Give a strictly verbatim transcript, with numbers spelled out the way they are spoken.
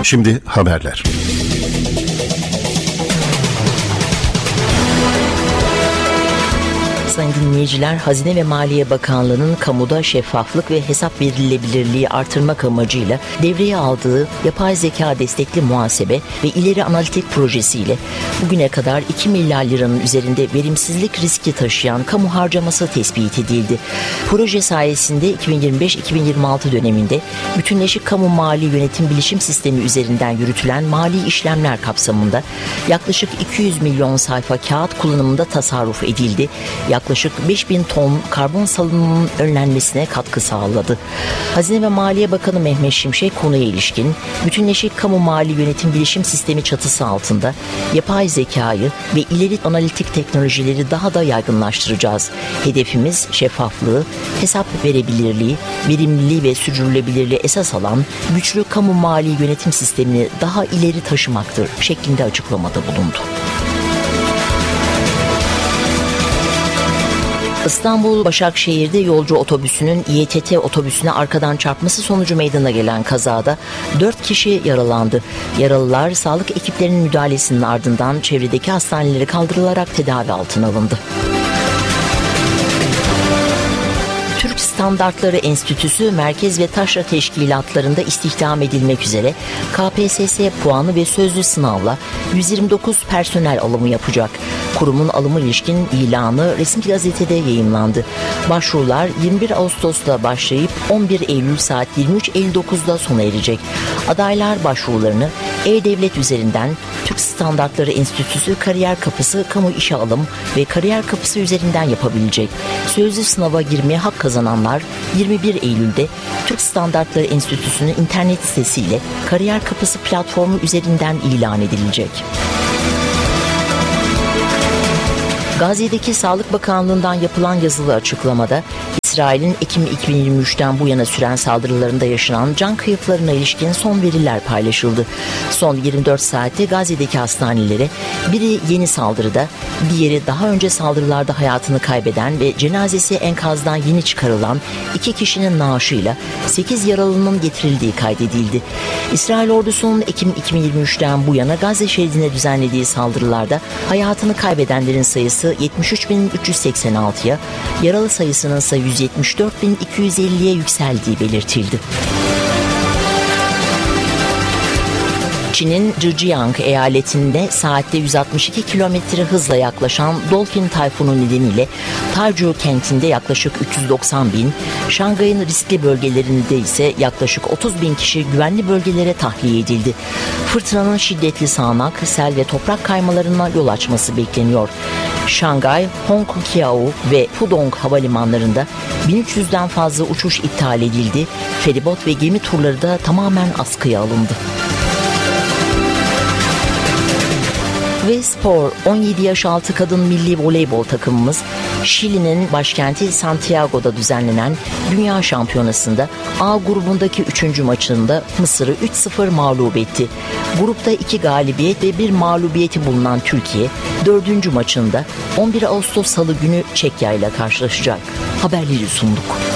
Şimdi haberler. Sayın dinleyiciler, Hazine ve Maliye Bakanlığı'nın kamuda şeffaflık ve hesap verilebilirliği artırmak amacıyla devreye aldığı yapay zeka destekli muhasebe ve ileri analitik projesiyle bugüne kadar iki milyar liranın üzerinde verimsizlik riski taşıyan kamu harcaması tespit edildi. Proje sayesinde iki bin yirmi beş iki bin yirmi altı döneminde bütünleşik kamu mali yönetim bilişim sistemi üzerinden yürütülen mali işlemler kapsamında yaklaşık iki yüz milyon sayfa kağıt kullanımında tasarruf edildi. Yaklaşık beş bin ton karbon salınımının önlenmesine katkı sağladı. Hazine ve Maliye Bakanı Mehmet Şimşek konuya ilişkin bütünleşik kamu mali yönetim bilişim sistemi çatısı altında yapay zekayı ve ileri analitik teknolojileri daha da yaygınlaştıracağız. Hedefimiz şeffaflığı, hesap verebilirliği, verimliliği ve sürdürülebilirliği esas alan güçlü kamu mali yönetim sistemini daha ileri taşımaktır şeklinde açıklamada bulundu. İstanbul Başakşehir'de yolcu otobüsünün İ T T otobüsüne arkadan çarpması sonucu meydana gelen kazada dört kişi yaralandı. Yaralılar sağlık ekiplerinin müdahalesinin ardından çevredeki hastanelere kaldırılarak tedavi altına alındı. Türk Standartları Enstitüsü merkez ve taşra teşkilatlarında istihdam edilmek üzere K P S S puanı ve sözlü sınavla yüz yirmi dokuz personel alımı yapacak. Kurumun alımı ilişkin ilanı resmi gazetede yayımlandı. Başvurular yirmi bir Ağustos'ta başlayıp on bir Eylül saat yirmi üç elli dokuzda sona erecek. Adaylar başvurularını E-Devlet üzerinden Türk Standartları Enstitüsü Kariyer Kapısı Kamu İşe Alım ve Kariyer Kapısı üzerinden yapabilecek. Sözlü sınava girmeye hak kazananlar yirmi bir Eylül'de Türk Standartları Enstitüsü'nün internet sitesiyle Kariyer Kapısı platformu üzerinden ilan edilecek. Gazze'deki Sağlık Bakanlığı'ndan yapılan yazılı açıklamada İsrail'in Ekim iki bin yirmi üçten bu yana süren saldırılarında yaşanan can kayıplarına ilişkin son veriler paylaşıldı. Son yirmi dört saatte Gazze'deki hastanelere biri yeni saldırıda, diğeri daha önce saldırılarda hayatını kaybeden ve cenazesi enkazdan yeni çıkarılan iki kişinin naaşıyla sekiz yaralının getirildiği kaydedildi. İsrail ordusunun Ekim iki bin yirmi üçten bu yana Gazze şeridine düzenlediği saldırılarda hayatını kaybedenlerin sayısı yetmiş üç bin üç yüz seksen altıya, yaralı sayısının ise yüz yetmiş dört bin iki yüz elliye yükseldiği belirtildi. Çin'in Zhejiang eyaletinde saatte yüz altmış iki kilometre hızla yaklaşan Dolphin tayfunu nedeniyle Taizhou kentinde yaklaşık üç yüz doksan bin, Şangay'ın riskli bölgelerinde ise yaklaşık otuz bin kişi güvenli bölgelere tahliye edildi. Fırtınanın şiddetli sağanak, sel ve toprak kaymalarına yol açması bekleniyor. Şangay, Hong Kong ve Pudong havalimanlarında bin üç yüzden fazla uçuş iptal edildi. Feribot ve gemi turları da tamamen askıya alındı. Ve spor, on yedi yaş altı kadın milli voleybol takımımız Şili'nin başkenti Santiago'da düzenlenen Dünya Şampiyonası'nda A grubundaki üçüncü maçında Mısır'ı üç sıfır mağlup etti. Grupta iki galibiyet ve bir mağlubiyeti bulunan Türkiye dördüncü maçında on bir Ağustos Salı günü Çekya ile karşılaşacak. Haberleri sunduk.